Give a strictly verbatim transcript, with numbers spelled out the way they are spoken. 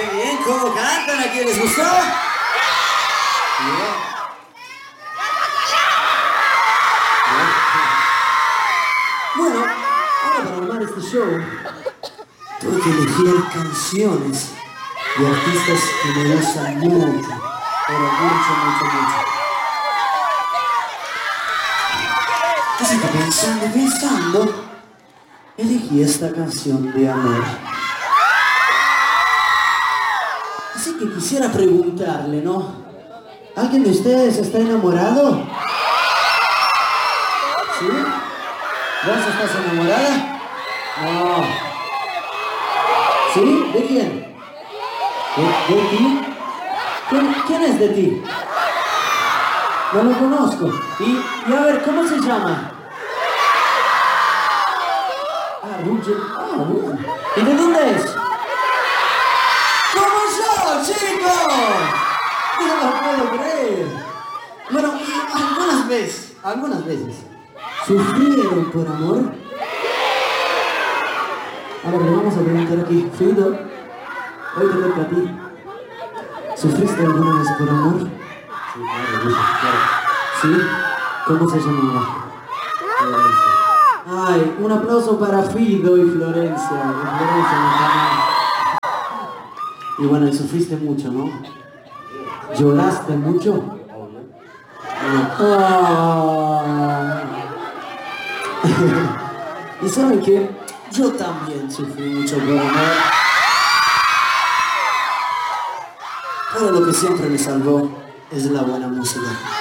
qué bien, ¿cómo cantan? ¿A quién les gustó? Bien. Bueno, ahora para armar este show, tuve que elegir canciones de artistas que me gustan mucho, pero mucho, mucho, mucho. Así que pensando, pensando, elegí esta canción de amor. Así que quisiera preguntarle, ¿no? ¿Alguien de ustedes está enamorado? ¿Sí? ¿Vos estás enamorada? No. ¿Sí? ¿De quién? ¿De, de ti? ¿Quién, ¿Quién es de ti? No lo conozco. Y, y a ver, ¿cómo se llama? Ah, Roger. Ah, bueno. ¿Y de dónde es? ¡Como yo, chicos! No lo puedo creer. Bueno, y algunas veces, algunas veces, ¿sufrieron por amor? A ver, le vamos a preguntar aquí. Fido, hoy te toca a ti. ¿Sufriste alguna vez por amor? Sí, claro, claro. ¿Sí? ¿Cómo se llamaba? Florencia. Ay, un aplauso para Fido y Florencia. Y Florencia, mi canal. Y bueno, y sufriste mucho, ¿no? ¿Lloraste mucho? Oh. Y saben que yo también sufrí mucho por amor, pero lo que siempre me salvó es la buena música.